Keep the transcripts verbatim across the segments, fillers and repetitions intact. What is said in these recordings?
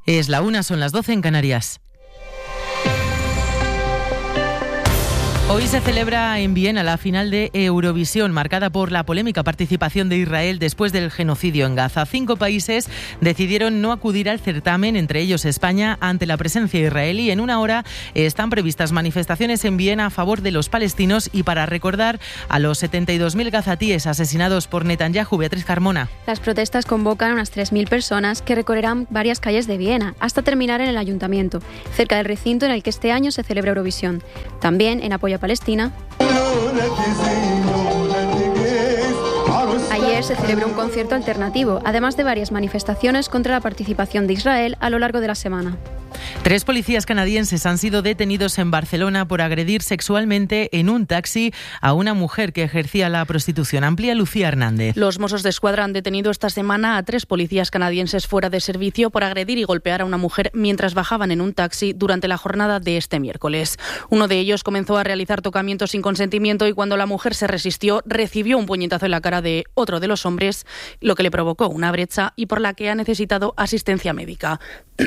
Es la una, son las doce en Canarias. Hoy se celebra en Viena la final de Eurovisión, marcada por la polémica participación de Israel después del genocidio en Gaza. Cinco países decidieron no acudir al certamen, entre ellos España, ante la presencia israelí. En una hora están previstas manifestaciones en Viena a favor de los palestinos y para recordar a los setenta y dos mil gazatíes asesinados por Netanyahu. Beatriz Carmona. Las protestas convocan a unas tres mil personas que recorrerán varias calles de Viena hasta terminar en el ayuntamiento, cerca del recinto en el que este año se celebra Eurovisión. También en apoyo a Palestina. Ayer se celebró un concierto alternativo, además de varias manifestaciones contra la participación de Israel a lo largo de la semana. Tres policías canadienses han sido detenidos en Barcelona por agredir sexualmente en un taxi a una mujer que ejercía la prostitución. Amplía Lucía Hernández. Los Mossos d'Esquadra han detenido esta semana a tres policías canadienses fuera de servicio por agredir y golpear a una mujer mientras bajaban en un taxi durante la jornada de este miércoles. Uno de ellos comenzó a realizar tocamientos sin consentimiento y cuando la mujer se resistió recibió un puñetazo en la cara de otro de los hombres, lo que le provocó una brecha y por la que ha necesitado asistencia médica.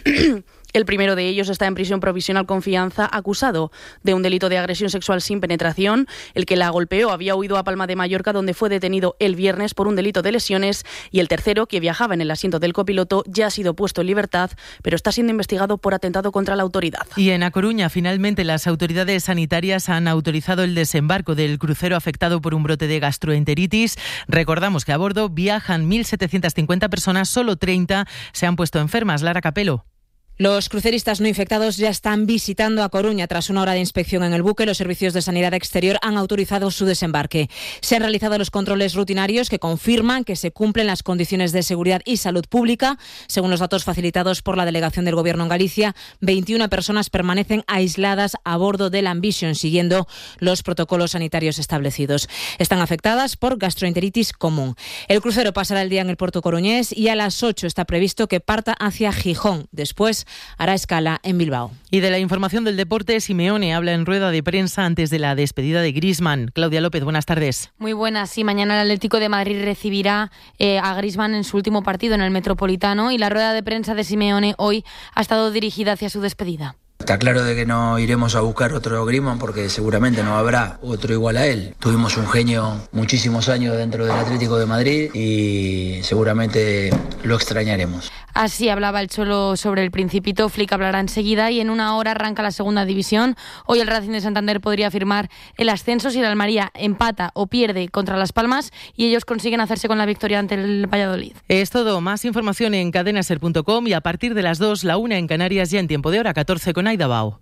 El primero de ellos está en prisión provisional con fianza, acusado de un delito de agresión sexual sin penetración. El que la golpeó había huido a Palma de Mallorca, donde fue detenido el viernes por un delito de lesiones. Y el tercero, que viajaba en el asiento del copiloto, ya ha sido puesto en libertad, pero está siendo investigado por atentado contra la autoridad. Y en A Coruña, finalmente, las autoridades sanitarias han autorizado el desembarco del crucero afectado por un brote de gastroenteritis. Recordamos que a bordo viajan mil setecientas cincuenta personas, solo treinta se han puesto enfermas. Lara Capelo. Los cruceristas no infectados ya están visitando A Coruña. Tras una hora de inspección en el buque, los servicios de sanidad exterior han autorizado su desembarque. Se han realizado los controles rutinarios que confirman que se cumplen las condiciones de seguridad y salud pública. Según los datos facilitados por la delegación del Gobierno en Galicia, veintiuna personas permanecen aisladas a bordo del Ambition, siguiendo los protocolos sanitarios establecidos. Están afectadas por gastroenteritis común. El crucero pasará el día en el puerto coruñés y a las ocho está previsto que parta hacia Gijón. Después hará escala en Bilbao. Y de la información del deporte, Simeone habla en rueda de prensa antes de la despedida de Griezmann. Claudia López, buenas tardes. Muy buenas. Sí, mañana el Atlético de Madrid recibirá eh, a Griezmann en su último partido en el Metropolitano y la rueda de prensa de Simeone hoy ha estado dirigida hacia su despedida. Está claro de que no iremos a buscar otro Griezmann porque seguramente no habrá otro igual a él. Tuvimos un genio muchísimos años dentro del Atlético de Madrid y seguramente lo extrañaremos. Así hablaba el Cholo sobre el Principito. Flick hablará enseguida y en una hora arranca la segunda división. Hoy el Racing de Santander podría firmar el ascenso si el Almería empata o pierde contra Las Palmas y ellos consiguen hacerse con la victoria ante el Valladolid. Es todo. Más información en cadena ser punto com y a partir de las dos, la una en Canarias, ya en tiempo de hora catorce con Aida Bao.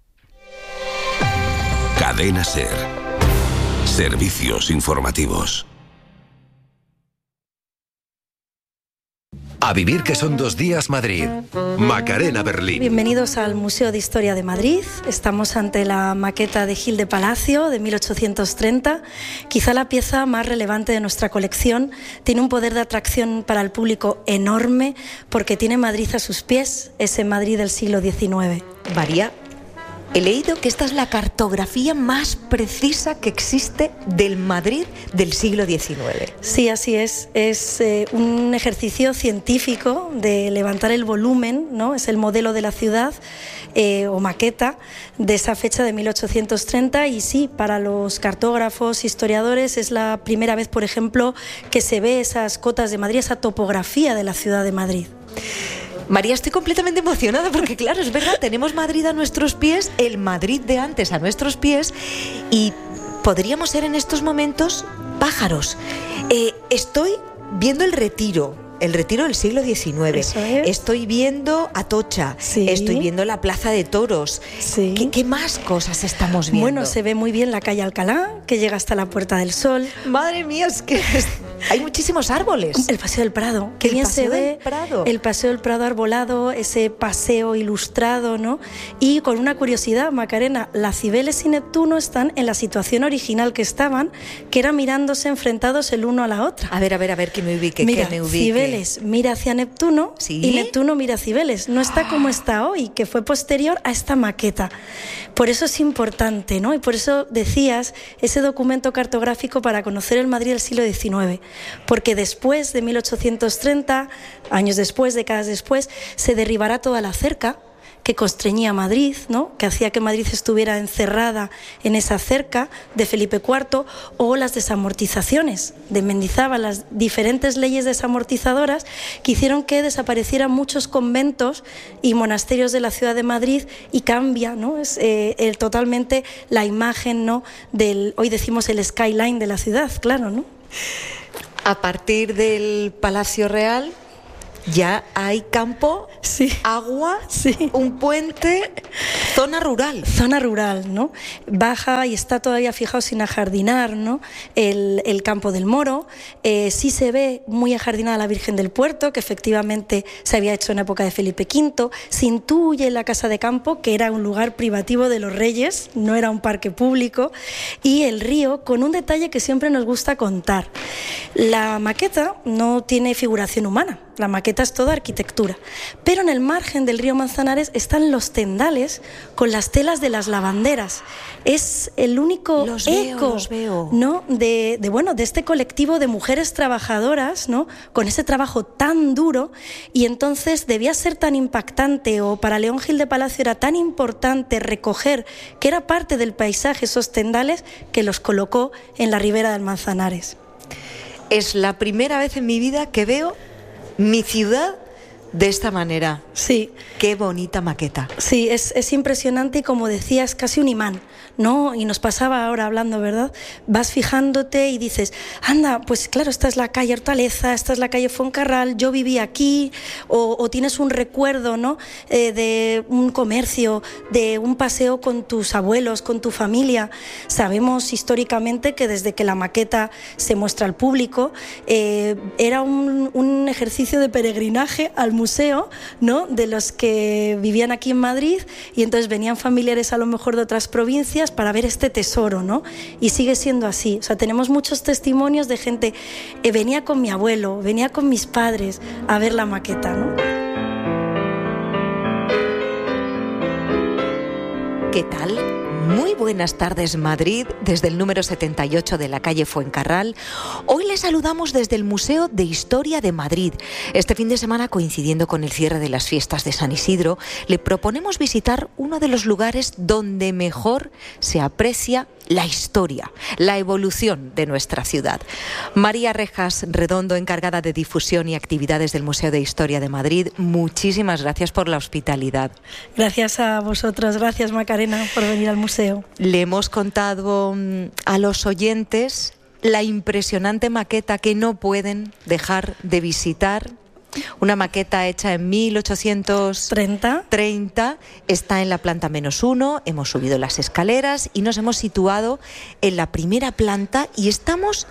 Cadena Ser. Servicios informativos. A vivir que son dos días Madrid. Macarena Berlín. Bienvenidos al Museo de Historia de Madrid. Estamos ante la maqueta de Gil de Palacio de mil ochocientos treinta. Quizá la pieza más relevante de nuestra colección. Tiene un poder de atracción para el público enorme porque tiene Madrid a sus pies, ese Madrid del siglo diecinueve. María, he leído que esta es la cartografía más precisa que existe del Madrid del siglo diecinueve. Sí, así es. Es eh, un ejercicio científico de levantar el volumen, ¿no? Es el modelo de la ciudad eh, o maqueta de esa fecha de mil ochocientos treinta y sí, para los cartógrafos, historiadores, es la primera vez, por ejemplo, que se ve esas cotas de Madrid, esa topografía de la ciudad de Madrid. María, estoy completamente emocionada porque, claro, es verdad, tenemos Madrid a nuestros pies, el Madrid de antes a nuestros pies y podríamos ser en estos momentos pájaros. Eh, estoy viendo el Retiro. El Retiro del siglo diecinueve. Eso es. Estoy viendo Atocha. Sí. Estoy viendo la Plaza de Toros. Sí. ¿Qué, ¿Qué más cosas estamos viendo? Bueno, se ve muy bien la calle Alcalá, que llega hasta la Puerta del Sol. Madre mía, es que hay muchísimos árboles. El Paseo del Prado. Qué el bien Paseo se ve del Prado. el Paseo del Prado arbolado, ese paseo ilustrado, ¿no? Y con una curiosidad, Macarena, la Cibeles y Neptuno están en la situación original que estaban, que era mirándose enfrentados el uno a la otra. A ver, a ver, a ver, que me ubique, Mira, que me ubique. Cibeles mira hacia Neptuno, ¿sí? Y Neptuno mira a Cibeles. No está como está hoy, que fue posterior a esta maqueta. Por eso es importante, ¿no? Y por eso decías, ese documento cartográfico para conocer el Madrid del siglo diecinueve. porque después de mil ochocientos treinta, años después, décadas después, se derribará toda la cerca que constreñía a Madrid, ¿no? Que hacía que Madrid estuviera encerrada en esa cerca de Felipe cuarto, o las desamortizaciones de Mendizábal, las diferentes leyes desamortizadoras que hicieron que desaparecieran muchos conventos y monasterios de la ciudad de Madrid, y cambia, ¿no? Es eh, el, totalmente la imagen, ¿no? Del, hoy decimos el skyline de la ciudad, claro, ¿no? A partir del Palacio Real ya hay campo, sí, agua, sí, un puente, zona rural. Zona rural, ¿no? Baja y está todavía, fijaos, sin ajardinar, ¿no? El, el campo del Moro. Eh, sí se ve muy ajardinada la Virgen del Puerto, que efectivamente se había hecho en época de Felipe quinto. Se intuye la Casa de Campo, que era un lugar privativo de los reyes, no era un parque público. Y el río, con un detalle que siempre nos gusta contar. La maqueta no tiene figuración humana. La maqueta es toda arquitectura, pero en el margen del río Manzanares están los tendales con las telas de las lavanderas. Es el único los eco, veo, los veo. ¿no? de, de, bueno, de este colectivo de mujeres trabajadoras, ¿no? Con ese trabajo tan duro, y entonces debía ser tan impactante, o para León Gil de Palacio era tan importante recoger que era parte del paisaje esos tendales, que los colocó en la ribera del Manzanares. Es la primera vez en mi vida que veo mi ciudad de esta manera. Sí. Qué bonita maqueta. Sí, es, es impresionante, y como decías, casi un imán, ¿no? Y nos pasaba ahora hablando, ¿verdad? Vas fijándote y dices, anda, pues claro, esta es la calle Hortaleza, esta es la calle Fuencarral, yo viví aquí, o, o tienes un recuerdo, ¿no? Eh, de un comercio, de un paseo con tus abuelos, con tu familia. Sabemos históricamente que desde que la maqueta se muestra al público, eh, era un, un ejercicio de peregrinaje al museo, ¿no? De los que vivían aquí en Madrid, y entonces venían familiares a lo mejor de otras provincias para ver este tesoro, ¿no? Y sigue siendo así. O sea, tenemos muchos testimonios de gente, eh, venía con mi abuelo, venía con mis padres a ver la maqueta, ¿no? ¿Qué tal? Muy buenas tardes, Madrid, desde el número setenta y ocho de la calle Fuencarral. Hoy les saludamos desde el Museo de Historia de Madrid. Este fin de semana, coincidiendo con el cierre de las fiestas de San Isidro, le proponemos visitar uno de los lugares donde mejor se aprecia la historia, la evolución de nuestra ciudad. María Rejas Redondo, encargada de difusión y actividades del Museo de Historia de Madrid, muchísimas gracias por la hospitalidad. Gracias a vosotras, gracias Macarena por venir al museo. Le hemos contado a los oyentes la impresionante maqueta que no pueden dejar de visitar. Una maqueta hecha en mil ochocientos treinta, está en la planta menos uno, hemos subido las escaleras y nos hemos situado en la primera planta, y estamos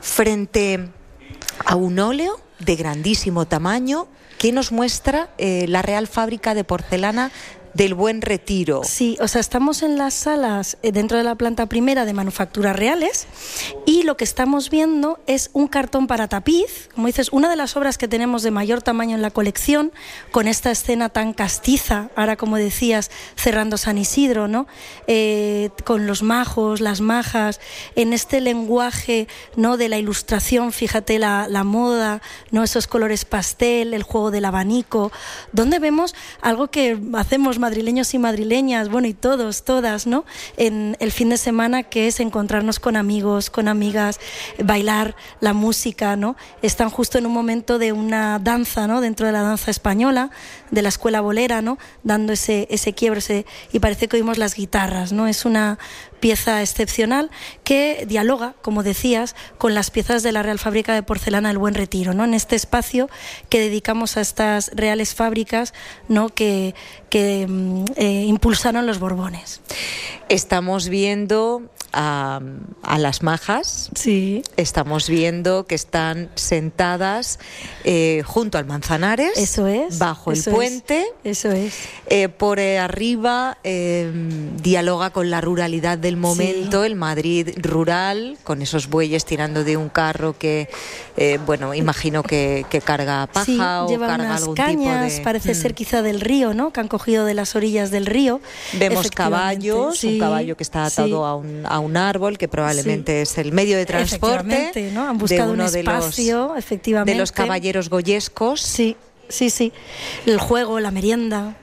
frente a un óleo de grandísimo tamaño que nos muestra eh, la Real Fábrica de Porcelana del Buen Retiro. Sí, o sea, estamos en las salas eh, dentro de la planta primera de manufacturas reales, y lo que estamos viendo es un cartón para tapiz, como dices, una de las obras que tenemos de mayor tamaño en la colección, con esta escena tan castiza, ahora como decías, cerrando San Isidro, ¿no? Eh, con los majos, las majas, en este lenguaje, ¿no? De la ilustración, fíjate la, la moda, ¿no? Esos colores pastel, el juego del abanico, donde vemos algo que hacemos madrileños y madrileñas, bueno, y todos, todas, ¿no? En el fin de semana, que es encontrarnos con amigos, con amigas, bailar la música, ¿no? Están justo en un momento de una danza, ¿no? Dentro de la danza española, de la escuela bolera, ¿no? Dando ese, ese quiebre, ese, y parece que oímos las guitarras, ¿no? Es una pieza excepcional que dialoga, como decías, con las piezas de la Real Fábrica de Porcelana del Buen Retiro, ¿no? En este espacio que dedicamos a estas reales fábricas, ¿no? que, que eh, impulsaron los Borbones. Estamos viendo a, a las majas. Sí. Estamos viendo que están sentadas eh, junto al Manzanares. Eso es. Bajo eso el puente. Es, eso es. Eh, por eh, arriba eh, dialoga con la ruralidad del momento, sí. El Madrid rural, con esos bueyes tirando de un carro que, eh, bueno, imagino que, que carga paja, sí, o lleva carga unas algún cañas, tipo de... parece mm. ser quizá del río, ¿no? Que han cogido de las orillas del río. Vemos caballos, sí. un caballo que está atado sí. a, un, a un árbol, que probablemente sí. es el medio de transporte, ¿no? Han buscado de uno un espacio, de los, efectivamente. de los caballeros goyescos. Sí, sí, sí. El juego, la merienda.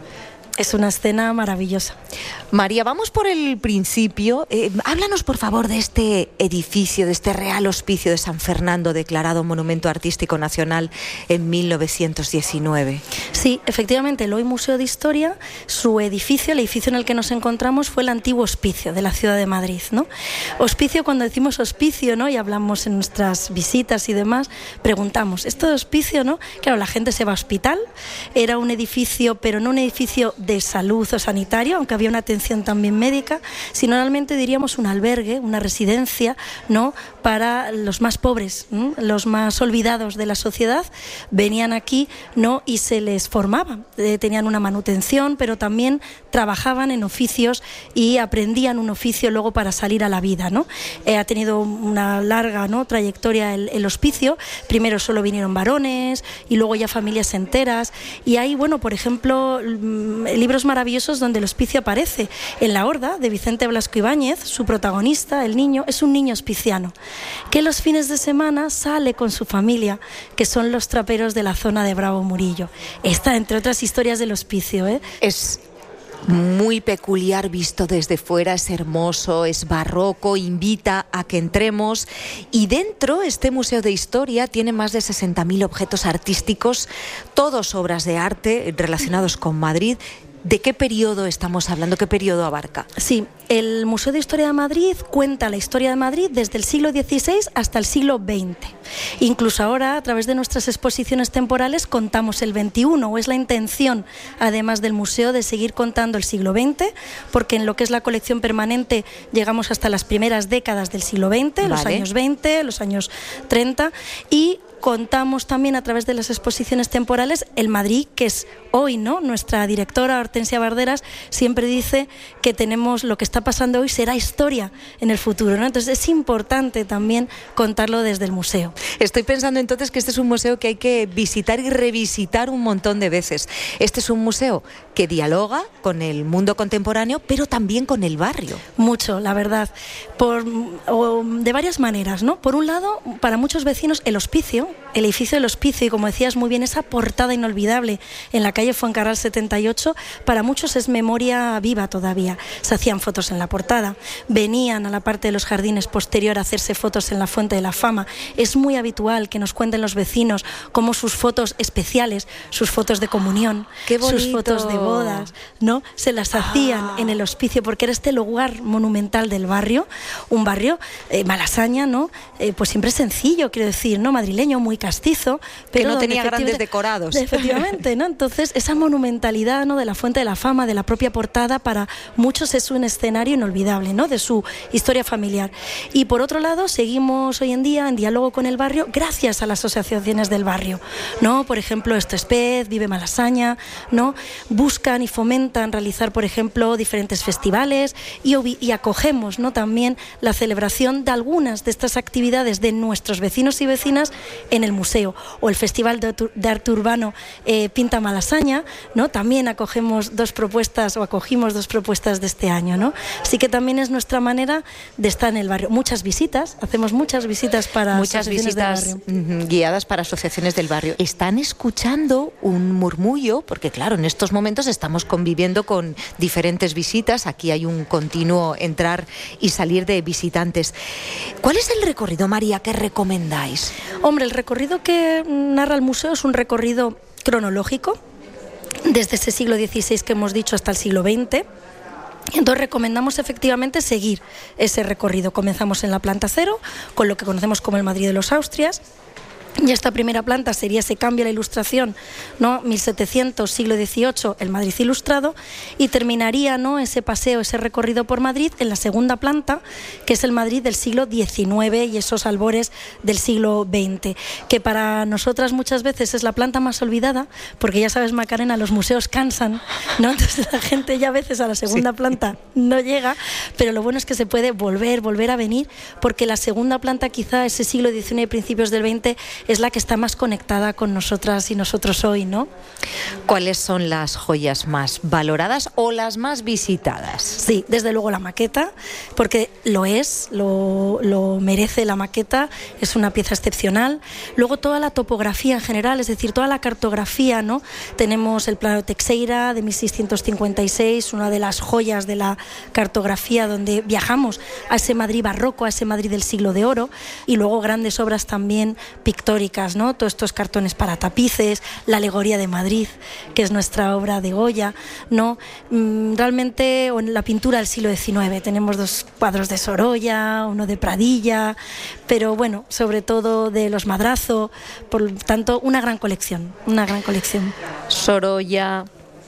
Es una escena maravillosa. María, vamos por el principio. Eh, háblanos, por favor, de este edificio, de este Real Hospicio de San Fernando, declarado Monumento Artístico Nacional en mil novecientos diecinueve. Sí, efectivamente, el hoy Museo de Historia, su edificio, el edificio en el que nos encontramos, fue el antiguo hospicio de la ciudad de Madrid, ¿no? Hospicio, cuando decimos hospicio, ¿no?, y hablamos en nuestras visitas y demás, preguntamos, ¿esto de hospicio, no? Claro, la gente se va a hospital, era un edificio, pero no un edificio de salud o sanitario, aunque había una atención también médica, sino realmente diríamos un albergue, una residencia, ¿no?, para los más pobres, ¿no?, los más olvidados de la sociedad, venían aquí, ¿no?, y se les formaba, eh, tenían una manutención, pero también trabajaban en oficios y aprendían un oficio luego para salir a la vida, ¿no? Eh, ha tenido una larga, ¿no?, trayectoria el, el hospicio. Primero solo vinieron varones y luego ya familias enteras, y hay, bueno, por ejemplo, libros maravillosos donde el hospicio aparece. En La Horda, de Vicente Blasco Ibáñez, su protagonista, el niño, es un niño hospiciano que los fines de semana sale con su familia, que son los traperos de la zona de Bravo Murillo. Esta, entre otras historias del hospicio, ¿eh? Es muy peculiar visto desde fuera, es hermoso, es barroco, invita a que entremos, y dentro este Museo de Historia tiene más de sesenta mil objetos artísticos, todos obras de arte relacionados con Madrid. ¿De qué periodo estamos hablando? ¿Qué periodo abarca? Sí, el Museo de Historia de Madrid cuenta la historia de Madrid desde el siglo dieciséis hasta el siglo veinte. Incluso ahora, a través de nuestras exposiciones temporales, contamos el veintiuno, o es la intención, además del museo, de seguir contando el siglo veinte, porque en lo que es la colección permanente llegamos hasta las primeras décadas del siglo veinte, vale. Los años veinte, los años treinta, y contamos también a través de las exposiciones temporales el Madrid, que es hoy, ¿no? Nuestra directora Hortensia Barderas siempre dice que tenemos lo que está pasando hoy será historia en el futuro, ¿no? Entonces es importante también contarlo desde el museo. Estoy pensando entonces que este es un museo que hay que visitar y revisitar un montón de veces. Este es un museo que dialoga con el mundo contemporáneo, pero también con el barrio. Mucho, la verdad, por, o, de varias maneras, ¿no? Por un lado, para muchos vecinos, el hospicio, el edificio del hospicio, y como decías muy bien, esa portada inolvidable en la calle Fuencarral setenta y ocho, para muchos es memoria viva todavía. Se hacían fotos en la portada, venían a la parte de los jardines posterior a hacerse fotos en la Fuente de la Fama. Es muy habitual que nos cuenten los vecinos cómo sus fotos especiales, sus fotos de comunión, ¡qué bonito!, sus fotos de bodas, ¿no?, se las hacían ah. en el hospicio, porque era este lugar monumental del barrio, un barrio, eh, Malasaña, ¿no?, eh, pues siempre sencillo, quiero decir, ¿no?, madrileño, muy castizo, pero que no tenía grandes decorados. Efectivamente, ¿no? Entonces, esa monumentalidad, ¿no?, de la Fuente de la Fama, de la propia portada, para muchos es un escenario inolvidable, ¿no?, de su historia familiar. Y por otro lado, seguimos hoy en día en diálogo con el barrio gracias a las asociaciones del barrio, ¿no? Por ejemplo, Esto es Pez, Vive Malasaña, ¿no? Buscan y fomentan realizar, por ejemplo, diferentes festivales y, y acogemos, ¿no?, también la celebración de algunas de estas actividades de nuestros vecinos y vecinas en el museo, o el Festival de Arte Urbano eh, Pinta Malasaña, ¿no? También acogemos dos propuestas, o acogimos dos propuestas de este año, ¿no? Así que también es nuestra manera de estar en el barrio. Muchas visitas, hacemos muchas visitas para muchas visitas del barrio. Guiadas para asociaciones del barrio. Están escuchando un murmullo, porque claro, en estos momentos estamos conviviendo con diferentes visitas, aquí hay un continuo entrar y salir de visitantes. ¿Cuál es el recorrido, María, que recomendáis? Hombre, el recorrido que narra el museo es un recorrido cronológico, desde ese siglo dieciséis que hemos dicho hasta el siglo veinte. Entonces recomendamos efectivamente seguir ese recorrido. Comenzamos en la planta cero, con lo que conocemos como el Madrid de los Austrias. Y esta primera planta sería ese cambio a la Ilustración, ¿no?, mil setecientos, siglo dieciocho, el Madrid ilustrado, y terminaría, ¿no?, ese paseo, ese recorrido por Madrid en la segunda planta, que es el Madrid del siglo diecinueve y esos albores del siglo veinte, que para nosotras muchas veces es la planta más olvidada, porque ya sabes, Macarena, los museos cansan, ¿no? Entonces la gente ya a veces a la segunda sí. planta no llega, pero lo bueno es que se puede volver, volver a venir, porque la segunda planta, quizá ese siglo diecinueve, principios del veinte, es la que está más conectada con nosotras y nosotros hoy, ¿no? ¿Cuáles son las joyas más valoradas o las más visitadas? Sí, desde luego la maqueta, porque lo es, lo, lo merece la maqueta, es una pieza excepcional. Luego toda la topografía en general, es decir, toda la cartografía, ¿no? Tenemos el plano de Teixeira de mil seiscientos cincuenta y seis, una de las joyas de la cartografía, donde viajamos a ese Madrid barroco, a ese Madrid del siglo de oro, y luego grandes obras también pictóricas, ¿no? Todos estos cartones para tapices, la alegoría de Madrid, que es nuestra obra de Goya, ¿no? Realmente, o en la pintura del siglo diecinueve, tenemos dos cuadros de Sorolla, uno de Pradilla, pero bueno, sobre todo de los Madrazo, por lo tanto, una gran colección, una gran colección. Sorolla,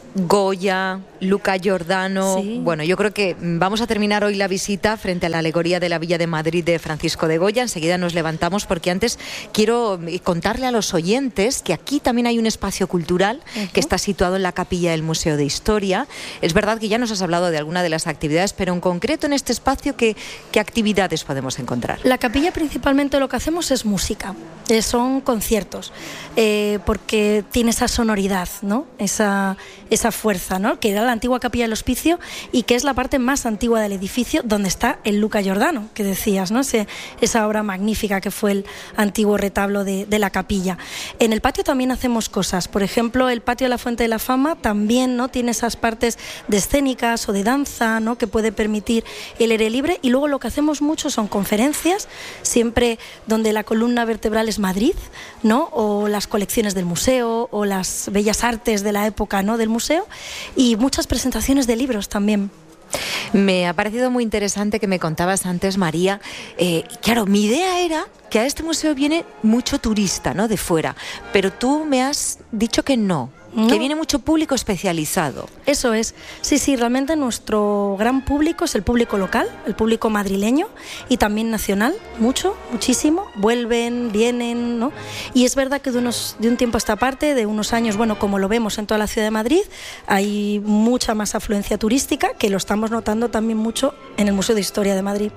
Goya, Luca Giordano. Sí. Bueno, yo creo que vamos a terminar hoy la visita frente a la alegoría de la Villa de Madrid de Francisco de Goya. Enseguida nos levantamos, porque antes quiero contarle a los oyentes que aquí también hay un espacio cultural uh-huh. que está situado en la capilla del Museo de Historia. Es verdad que ya nos has hablado de alguna de las actividades, pero en concreto en este espacio, ¿qué, qué actividades podemos encontrar? La capilla principalmente lo que hacemos es música, eh, son conciertos, eh, porque tiene esa sonoridad, ¿no? Esa, esa fuerza, ¿no? Que era la antigua capilla del Hospicio y que es la parte más antigua del edificio, donde está el Luca Giordano, que decías, ¿no? Ese, esa obra magnífica que fue el antiguo retablo de, de la capilla. En el patio también hacemos cosas, por ejemplo, el patio de la Fuente de la Fama también, ¿no? Tiene esas partes de escénicas o de danza, ¿no? Que puede permitir el aire libre, y luego lo que hacemos mucho son conferencias, siempre donde la columna vertebral es Madrid, ¿no? O las colecciones del museo o las bellas artes de la época, ¿no? Del museo, y muchas presentaciones de libros también. Me ha parecido muy interesante que me contabas antes, María. Eh, claro, mi idea era que a este museo viene mucho turista, ¿no? De fuera, pero tú me has dicho que no. No. Que viene mucho público especializado. Eso es. Sí, sí, realmente nuestro gran público es el público local, el público madrileño y también nacional, mucho, muchísimo. Vuelven, vienen, ¿no? Y es verdad que de, unos, de un tiempo a esta parte, de unos años, bueno, como lo vemos en toda la ciudad de Madrid, hay mucha más afluencia turística, que lo estamos notando también mucho en el Museo de Historia de Madrid.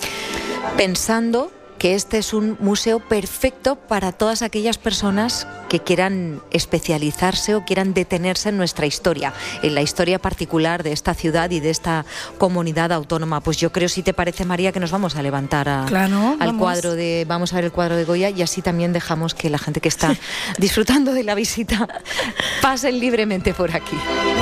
Pensando que este es un museo perfecto para todas aquellas personas que quieran especializarse o quieran detenerse en nuestra historia, en la historia particular de esta ciudad y de esta comunidad autónoma. Pues yo creo, si te parece, María, que nos vamos a levantar a, claro, al vamos. cuadro de, vamos a ver el cuadro de Goya, y así también dejamos que la gente que está disfrutando de la visita pasen libremente por aquí.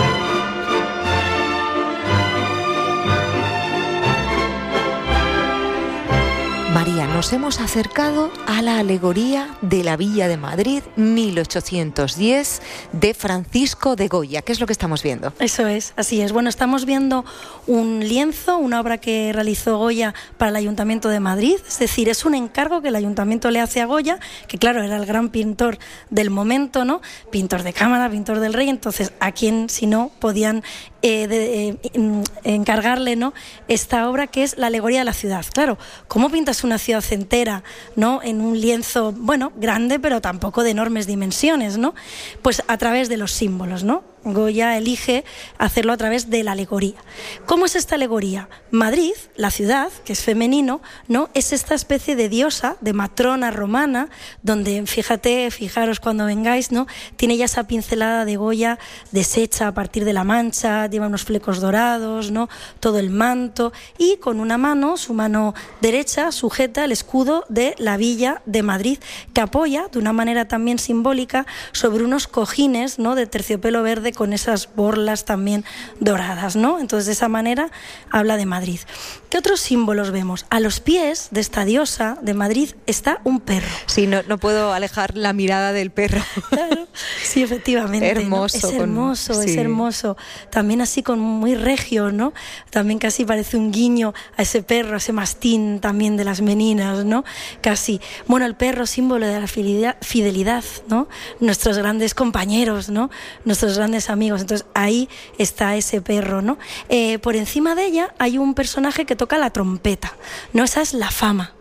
María, nos hemos acercado a la alegoría de la Villa de Madrid mil ochocientos diez de Francisco de Goya. ¿Qué es lo que estamos viendo? Eso es, así es. Bueno, estamos viendo un lienzo, una obra que realizó Goya para el Ayuntamiento de Madrid. Es decir, es un encargo que el Ayuntamiento le hace a Goya, que claro, era el gran pintor del momento, ¿no? Pintor de cámara, pintor del rey. Entonces, ¿a quién, si no, podían eh, de, eh, encargarle, ¿no? esta obra, que es la alegoría de la ciudad? Claro, ¿cómo pintas una ciudad entera, ¿no? en un lienzo, bueno, grande, pero tampoco de enormes dimensiones, ¿no? Pues a través de los símbolos, ¿no? Goya elige hacerlo a través de la alegoría. ¿Cómo es esta alegoría? Madrid, la ciudad, que es femenino, ¿no? es esta especie de diosa, de matrona romana, donde, fíjate, fijaros cuando vengáis, ¿no? tiene ya esa pincelada de Goya deshecha a partir de la mancha, lleva unos flecos dorados, ¿no? todo el manto, y con una mano, su mano derecha, sujeta el escudo de la Villa de Madrid, que apoya de una manera también simbólica sobre unos cojines, ¿no? de terciopelo verde con esas borlas también doradas, ¿no? Entonces, de esa manera habla de Madrid. ¿Qué otros símbolos vemos? A los pies de esta diosa de Madrid está un perro. Sí, no, no puedo alejar la mirada del perro. Claro, sí, efectivamente. Hermoso. ¿no? Es hermoso, con... sí. es hermoso. También así con muy regio, ¿no? También casi parece un guiño a ese perro, a ese mastín también de las meninas, ¿no? Casi. Bueno, el perro, símbolo de la fidelidad, fidelidad, ¿no? Nuestros grandes compañeros, ¿no? Nuestros grandes amigos. Entonces ahí está ese perro, ¿no? Eh, por encima de ella hay un personaje que toca la trompeta, ¿no? Esa es la fama.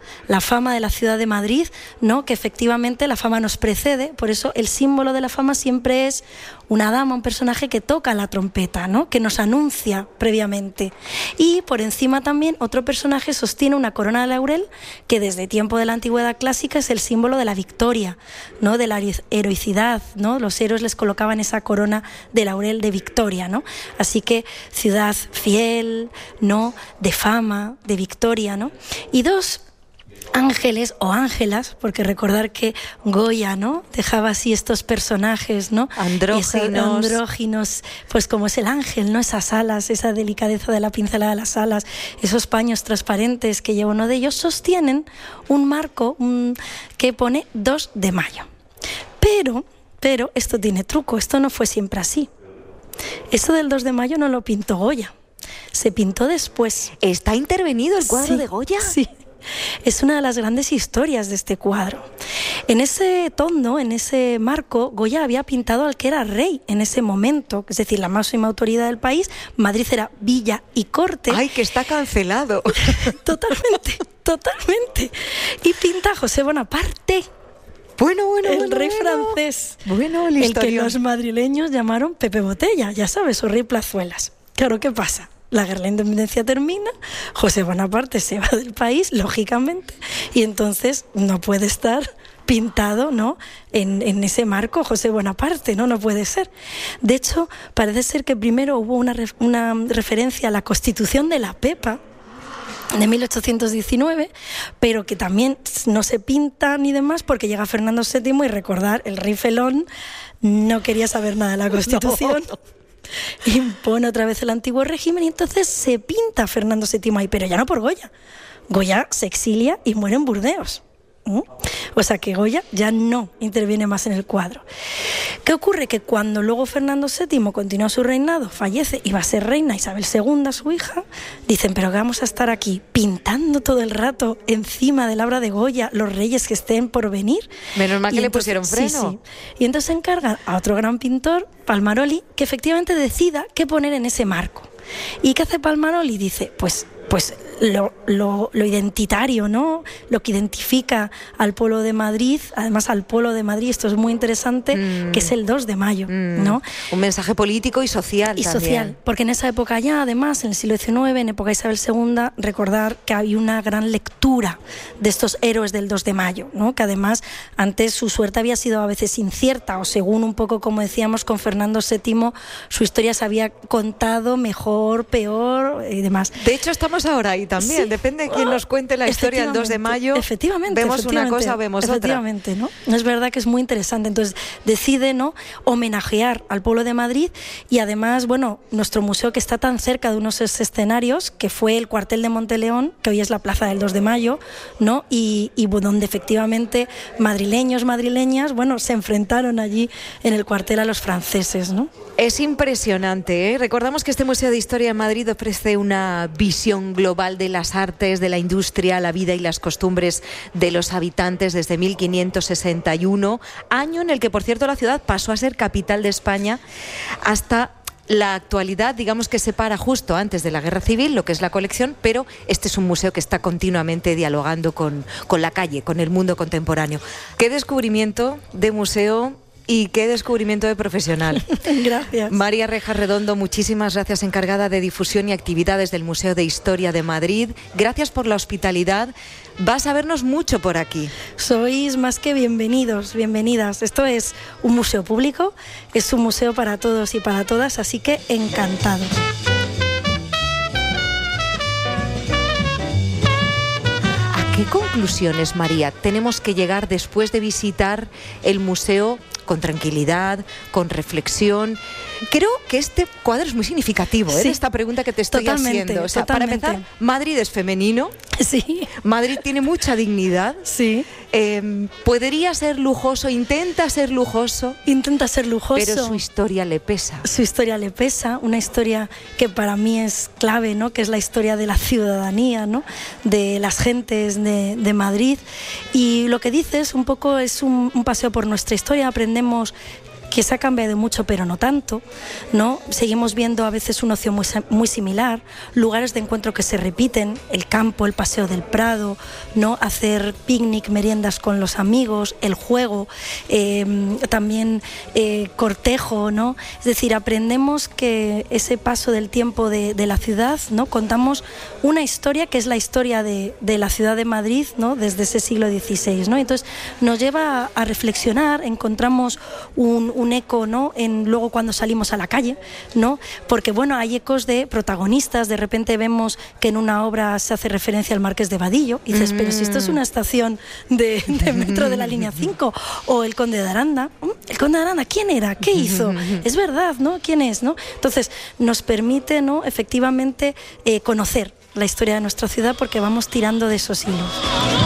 la fama de la ciudad de Madrid, ¿no? Que efectivamente la fama nos precede, por eso el símbolo de la fama siempre es una dama, un personaje que toca la trompeta, ¿no? Que nos anuncia previamente. Y por encima también otro personaje sostiene una corona de laurel que desde tiempo de la antigüedad clásica es el símbolo de la victoria, ¿no? De la heroicidad, ¿no? Los héroes les colocaban esa corona de laurel de victoria, ¿no? Así que ciudad fiel, ¿no? De fama, de victoria, ¿no? Y dos ángeles o ángelas, porque recordar que Goya, ¿no? Dejaba así estos personajes, ¿no? Andróginos. Esos andróginos, pues como es el ángel, ¿no? Esas alas, esa delicadeza de la pincelada de las alas, esos paños transparentes que lleva uno de ellos, sostienen un marco un, que pone dos de mayo. Pero, pero esto tiene truco, esto no fue siempre así. Esto del dos de mayo no lo pintó Goya, se pintó después. ¿Está intervenido el cuadro Sí, de Goya? Sí. Es una de las grandes historias de este cuadro. En ese tondo, en ese marco, Goya había pintado al que era rey en ese momento, es decir, la máxima autoridad del país. Madrid era villa y corte. ¡Ay, que está cancelado! Totalmente, totalmente. Y pinta a José Bonaparte. Bueno, bueno, el bueno, rey bueno. francés. Bueno, el, el que los madrileños llamaron Pepe Botella, ya sabes, o Rey Plazuelas. Claro, ¿qué pasa? La guerra de la independencia termina, José Bonaparte se va del país, lógicamente, y entonces no puede estar pintado, ¿no? En, en ese marco José Bonaparte, ¿no? No puede ser. De hecho, parece ser que primero hubo una, una referencia a la Constitución de la Pepa, de mil ochocientos diecinueve, pero que también no se pinta ni demás porque llega Fernando séptimo y recordar, el rey felón no quería saber nada de la Constitución. No. Impone otra vez el antiguo régimen y entonces se pinta Fernando séptimo ahí, pero ya no por Goya. Goya se exilia y muere en Burdeos. ¿Mm? O sea que Goya ya no interviene más en el cuadro. ¿Qué ocurre? Que cuando luego Fernando séptimo continúa su reinado, fallece y va a ser reina Isabel segunda, su hija, dicen, pero que vamos a estar aquí pintando todo el rato encima de la obra de Goya los reyes que estén por venir. Menos mal que y le entonces, pusieron freno. Sí, sí. Y entonces encargan a otro gran pintor, Palmaroli, que efectivamente decida qué poner en ese marco. ¿Y qué hace Palmaroli? Dice, pues, pues lo, lo, lo identitario, ¿no? Lo que identifica al pueblo de Madrid, además al pueblo de Madrid, esto es muy interesante, mm. que es el dos de mayo, mm. ¿no? Un mensaje político y social y también. social, porque en esa época ya, además, en el siglo diecinueve, en época de Isabel segunda, recordar que había una gran lectura de estos héroes del dos de mayo, ¿no? Que además antes su suerte había sido a veces incierta, o según un poco como decíamos con Fernando séptimo, su historia se había contado mejor, peor y demás. De hecho, estamos ahora ahí también, sí. Depende de quién nos cuente la historia el dos de mayo. Efectivamente, vemos efectivamente, una cosa, vemos efectivamente, otra. ¿no? Es verdad que es muy interesante. Entonces decide, ¿no?, homenajear al pueblo de Madrid y además, bueno, nuestro museo que está tan cerca de unos escenarios, que fue el cuartel de Monteleón, que hoy es la plaza del dos de mayo, ¿no? Y, y donde efectivamente madrileños, madrileñas, bueno, se enfrentaron allí en el cuartel a los franceses, ¿no? Es impresionante, ¿eh? Recordamos que este Museo de Historia de Madrid ofrece una visión global de las artes, de la industria, la vida y las costumbres de los habitantes desde mil quinientos sesenta y uno, año en el que, por cierto, la ciudad pasó a ser capital de España, hasta la actualidad, digamos que se para justo antes de la Guerra Civil, lo que es la colección, pero este es un museo que está continuamente dialogando con, con la calle, con el mundo contemporáneo. ¿Qué descubrimiento de museo? Y qué descubrimiento de profesional. Gracias. María Rejas Redondo, muchísimas gracias, encargada de difusión y actividades del Museo de Historia de Madrid. Gracias por la hospitalidad. Vas a vernos mucho por aquí. Sois más que bienvenidos, bienvenidas. Esto es un museo público, es un museo para todos y para todas, así que encantado. ¿A qué conclusiones, María, tenemos que llegar después de visitar el museo con tranquilidad, con reflexión? Creo que este cuadro es muy significativo, ¿eh? Sí, de esta pregunta que te estoy totalmente, haciendo. O sea, totalmente. para empezar, Madrid es femenino. Sí. Madrid tiene mucha dignidad. Sí. Eh, podría ser lujoso, intenta ser lujoso. Intenta ser lujoso. Pero su historia le pesa. Su historia le pesa, una historia que para mí es clave, ¿no? Que es la historia de la ciudadanía, ¿no? De las gentes de, de Madrid. Y lo que dices un poco es un, un paseo por nuestra historia. Aprendemos que se ha cambiado mucho, pero no tanto, ¿no? Seguimos viendo a veces un ocio muy, muy similar, lugares de encuentro que se repiten, el campo, el paseo del Prado, ¿no? Hacer picnic, meriendas con los amigos, el juego, eh, también eh, cortejo, ¿no? Es decir, aprendemos que ese paso del tiempo de, de la ciudad, ¿no? Contamos una historia que es la historia de, de la ciudad de Madrid, ¿no? Desde ese siglo dieciséis, ¿no? Entonces nos lleva a, a reflexionar, encontramos un, un eco, ¿no? En, luego cuando salimos a la calle, ¿no? Porque bueno, hay ecos de protagonistas, de repente vemos que en una obra se hace referencia al Marqués de Vadillo, y dices, mm. pero si esto es una estación de, de metro de la línea cinco, o el Conde de Aranda, el Conde de Aranda, ¿quién era? ¿Qué hizo? Es verdad, ¿no? ¿Quién es? ¿no? Entonces nos permite, ¿no? efectivamente eh, conocer la historia de nuestra ciudad porque vamos tirando de esos hilos.